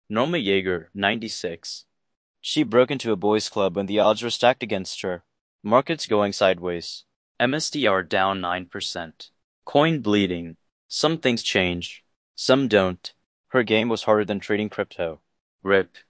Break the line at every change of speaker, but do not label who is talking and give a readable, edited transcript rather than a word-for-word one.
Norma Yeager, 96. She broke into a boys' club when the odds were stacked against her. Markets going sideways. MSTR down 9%. Coin bleeding. Some things change. Some don't. Her game was harder than trading crypto. RIP.